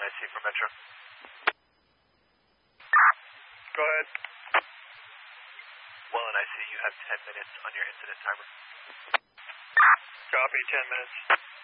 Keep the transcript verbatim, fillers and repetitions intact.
I C for Metro. Go ahead. Well, and I C, you have ten minutes on your incident timer. Copy, ten minutes.